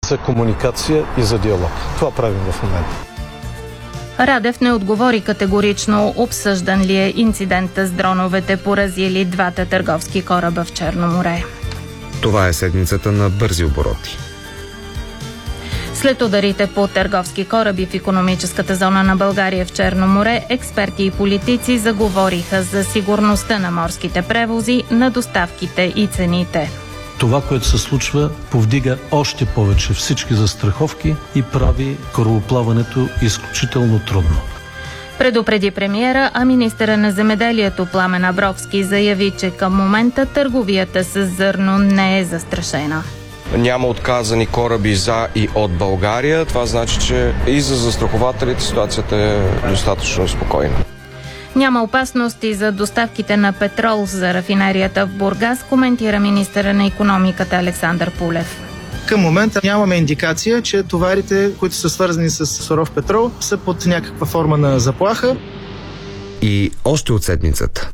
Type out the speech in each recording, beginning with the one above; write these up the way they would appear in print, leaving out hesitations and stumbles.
за комуникация и за диалог. Това правим в момента. Радев не отговори категорично обсъждан ли е инцидента с дроновете, поразили двата търговски кораба в Черно море. Това е седмицата на бързи обороти. След ударите по търговски кораби в икономическата зона на България в Черно море, експерти и политици заговориха за сигурността на морските превози, на доставките и цените. Това, което се случва, повдига още повече всички застраховки и прави корабоплаването изключително трудно. Предупреди премиера, а министъра на земеделието Пламен Абровски заяви, че към момента търговията с зърно не е застрашена. Няма отказани кораби за и от България. Това значи, че и за застрахователите ситуацията е достатъчно спокойна. Няма опасности за доставките на петрол за рафинерията в Бургас, коментира министъра на икономиката Александър Пулев. Към момента нямаме индикация, че товарите, които са свързани с суров петрол, са под някаква форма на заплаха. И още от седмицата.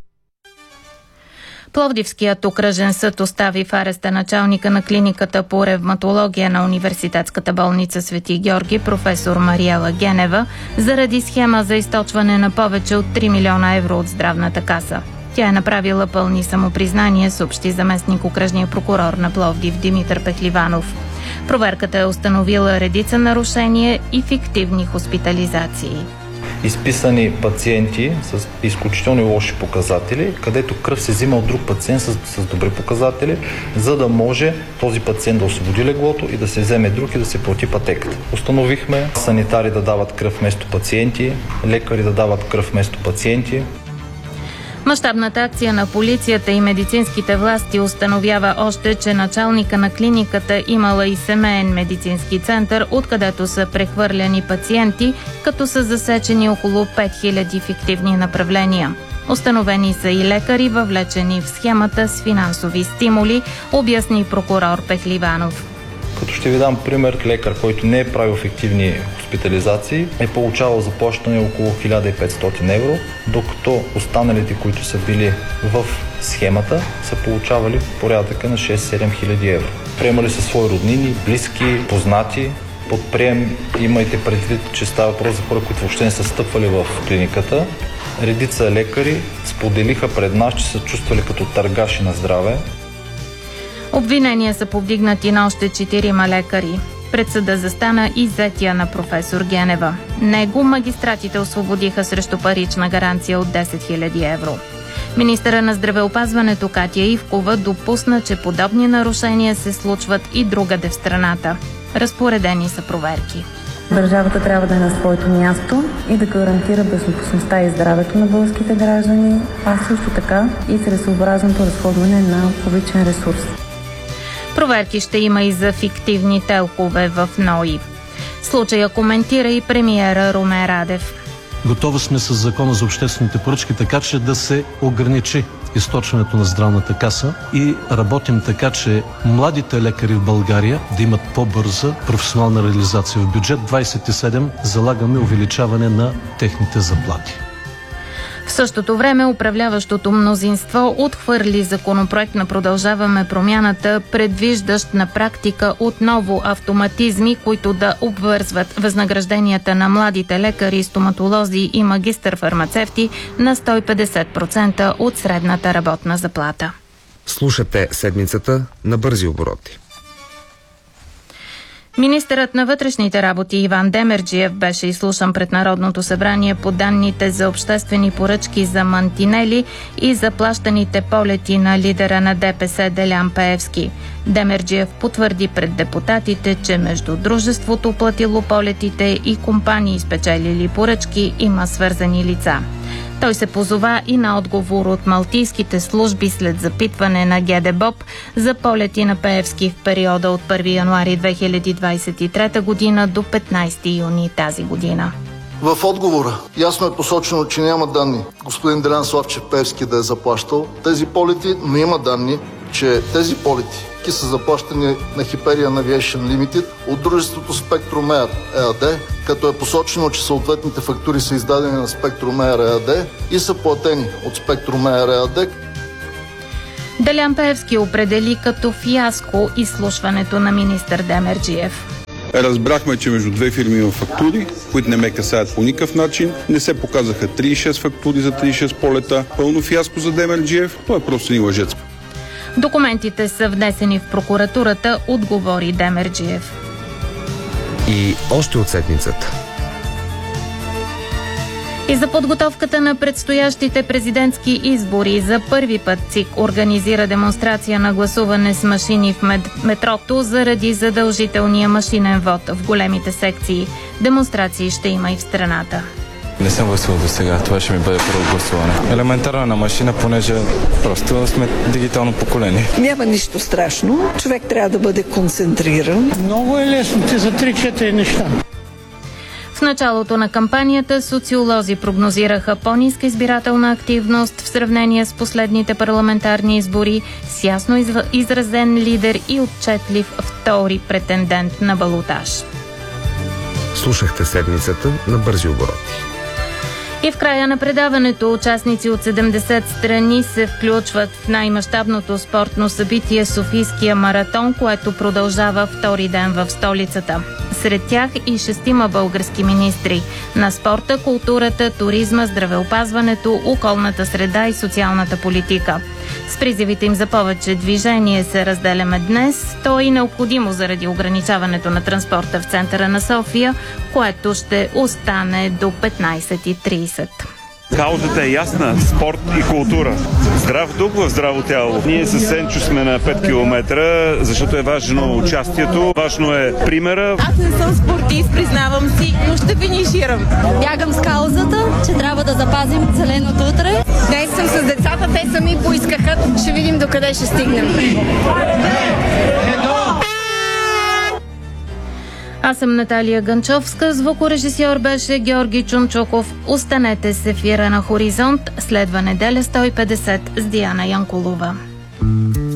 Пловдивският окръжен съд остави в ареста началника на клиниката по ревматология на Университетската болница Свети Георги, професор Мариела Генева, заради схема за източване на повече от 3 милиона евро от здравната каса. Тя е направила пълни самопризнания, съобщи заместник окръжния прокурор на Пловдив Димитър Пехливанов. Проверката е установила редица нарушения и фиктивни хоспитализации. Изписани пациенти с изключително лоши показатели, където кръв се взима от друг пациент с добри показатели, за да може този пациент да освободи леглото и да се вземе друг и да се плати пътеката. Установихме санитари да дават кръв вместо пациенти, лекари да дават кръв вместо пациенти. Мащабната акция на полицията и медицинските власти установява още, че началника на клиниката имала и семеен медицински център, откъдето са прехвърляни пациенти, като са засечени около 5000 фиктивни направления. Установени са и лекари, въвлечени в схемата с финансови стимули, обясни прокурор Пехливанов. Като ще ви дам пример, лекар, който не е правил фиктивни хоспитализации, е получавал заплащане около 1500 евро, докато останалите, които са били в схемата, са получавали порядъка на 6-7 хиляди евро. Приемали са свои роднини, близки, познати. Под прием имайте предвид, че става въпрос за хора, които въобще не са стъпвали в клиниката. Редица лекари споделиха пред нас, че са чувствали като търгаши на здраве. Обвинения са повдигнати на още 4 лекари. Пред съда застана и зетия на професор Генева. Него магистратите освободиха срещу парична гаранция от 10 000 евро. Министъра на здравеопазването Катя Ивкова допусна, че подобни нарушения се случват и другаде в страната. Разпоредени са проверки. Държавата трябва да е на своето място и да гарантира безопасността и здравето на българските граждани, а също така и целесъобразното разходване на публичен ресурс. Проверки ще има и за фиктивни телкове в НОИ. Случая коментира и премиера Румен Радев. Готови сме с закона за обществените поръчки, така че да се ограничи източването на здравната каса и работим така, че младите лекари в България да имат по-бърза професионална реализация. В бюджет 27 залагаме увеличаване на техните заплати. В същото време управляващото мнозинство отхвърли законопроект на Продължаваме промяната, предвиждащ на практика отново автоматизми, които да обвързват възнагражденията на младите лекари, стоматолози и магистър-фармацевти на 150% от средната работна заплата. Слушате седмицата на бързи обороти. Министърът на вътрешните работи Иван Демерджиев беше изслушан пред Народното събрание по данните за обществени поръчки за мантинели и заплащаните полети на лидера на ДПС Делян Пеевски. Демерджиев потвърди пред депутатите, че между дружеството платило полетите и компании спечелили поръчки има свързани лица. Той се позова и на отговор от малтийските служби след запитване на ГДБОП за полети на Пеевски в периода от 1 януари 2023 година до 15 юни тази година. В отговора ясно е посочено, че няма данни господин Делян Славчев Пеевски да е заплащал тези полети, но има данни, че тези полети са заплащани на Hyperion Aviation Limited от дружеството Spectrum Air EAD, като е посочено, че съответните фактури са издадени на Spectrum Air EAD и са платени от Spectrum Air EAD. Делян Пеевски определи като фиаско изслушването на министър Демерджиев. Разбрахме, че между две фирми има фактури, които не ме касаят по никакъв начин. Не се показаха 36 фактури за 36 полета. Пълно фиаско за Демерджиев. Той е просто един лъжец. Документите са внесени в прокуратурата, отговори Демерджиев. И още от седмицата. И за подготовката на предстоящите президентски избори за първи път ЦИК организира демонстрация на гласуване с машини в метрото заради задължителния машинен вод в големите секции. Демонстрации ще има и в страната. Не съм гласувал до сега. Това ще ми бъде първо гласуване. Елементарно на машина, понеже просто сме дигитално поколение. Няма нищо страшно. Човек трябва да бъде концентриран. Много е лесно. Те за 3-4 неща. В началото на кампанията социолози прогнозираха по-ниска избирателна активност в сравнение с последните парламентарни избори, с ясно изразен лидер и отчетлив втори претендент на балотаж. Слушахте седмицата на Бързи обороти. И в края на предаването участници от 70 страни се включват в най-мащабното спортно събитие Софийския маратон, което продължава втори ден в столицата. Сред тях и 6 български министри на спорта, културата, туризма, здравеопазването, околната среда и социалната политика. С призивите им за повече движение се разделяме днес. То е необходимо заради ограничаването на транспорта в центъра на София, което ще остане до 15:30. Каузата е ясна – спорт и култура. Здрав дух в здраво тяло. Ние с Сенчо сме на 5 км, защото е важно участието, важно е примера. Аз не съм спортист, признавам си, но ще финиширам. Бягам с каузата, че трябва да запазим зеленото утре. Днес съм с децата, те сами поискаха. Ще видим докъде ще стигнем. Аз съм Наталия Ганчовска, звукорежисьор беше Георги Чунчуков. Останете с ефира на Хоризонт, следва неделя 150 с Диана Янкулова.